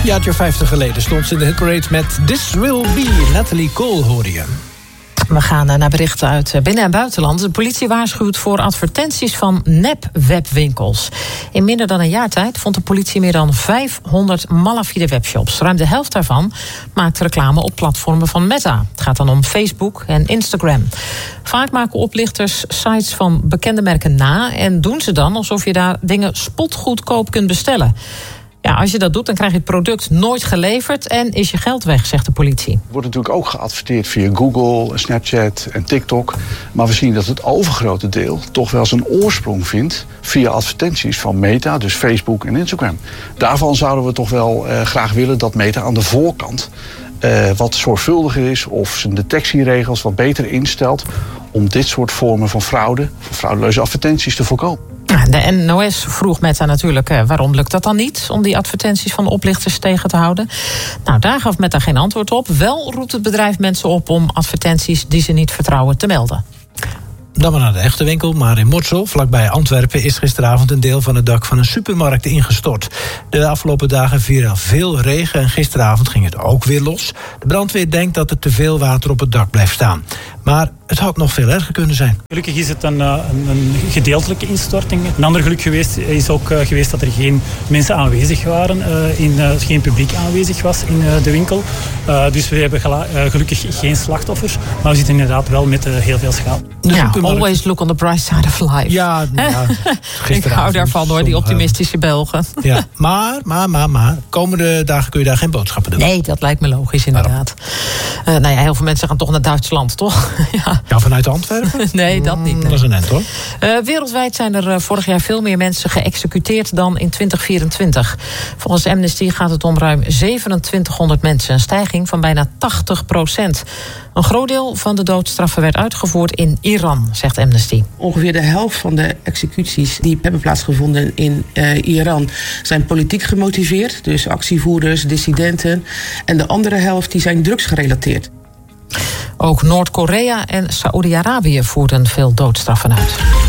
jaartje 50 geleden stond ze in de hitparade met This Will Be. Natalie Cole hoorde je. We gaan naar berichten uit binnen- en buitenland. De politie waarschuwt voor advertenties van nep-webwinkels. In minder dan een jaar tijd vond de politie meer dan 500 malafide webshops. Ruim de helft daarvan maakt reclame op platformen van Meta. Het gaat dan om Facebook en Instagram. Vaak maken oplichters sites van bekende merken na en doen ze dan alsof je daar dingen spotgoedkoop kunt bestellen. Ja, als je dat doet, dan krijg je het product nooit geleverd en is je geld weg, zegt de politie. Er wordt natuurlijk ook geadverteerd via Google, Snapchat en TikTok. Maar we zien dat het overgrote deel toch wel zijn oorsprong vindt via advertenties van Meta, dus Facebook en Instagram. Daarvan zouden we toch wel graag willen dat Meta aan de voorkant wat zorgvuldiger is of zijn detectieregels wat beter instelt om dit soort vormen van fraude, van fraudeleuze advertenties te voorkomen. De NOS vroeg Meta natuurlijk waarom lukt dat dan niet om die advertenties van oplichters tegen te houden. Nou, daar gaf Meta geen antwoord op. Wel roept het bedrijf mensen op om advertenties die ze niet vertrouwen te melden. Dan maar naar de echte winkel, maar in Mortsel, vlakbij Antwerpen, is gisteravond een deel van het dak van een supermarkt ingestort. De afgelopen dagen viel veel regen en gisteravond ging het ook weer los. De brandweer denkt dat er te veel water op het dak blijft staan. Maar het had nog veel erger kunnen zijn. Gelukkig is het een gedeeltelijke instorting. Een ander geluk is ook geweest dat er geen mensen aanwezig waren, geen publiek aanwezig was in de winkel. Dus we hebben gelukkig geen slachtoffers, maar we zitten inderdaad wel met heel veel schade. Ja, always look on the bright side of life. Ja, ik hou daarvan hoor, die optimistische Belgen. Ja, maar, komende dagen kun je daar geen boodschappen doen. Nee, dat lijkt me logisch inderdaad. Heel veel mensen gaan toch naar Duitsland, toch? Ja, vanuit Antwerpen? Nee, dat niet. Nee. Dat is een end, hoor. Wereldwijd zijn er vorig jaar veel meer mensen geëxecuteerd dan in 2024. Volgens Amnesty gaat het om ruim 2700 mensen. Een stijging van bijna 80%. Een groot deel van de doodstraffen werd uitgevoerd in Iran, zegt Amnesty. Ongeveer de helft van de executies die hebben plaatsgevonden in Iran zijn politiek gemotiveerd. Dus actievoerders, dissidenten. En de andere helft die zijn drugsgerelateerd. Ook Noord-Korea en Saoedi-Arabië voerden veel doodstraffen uit.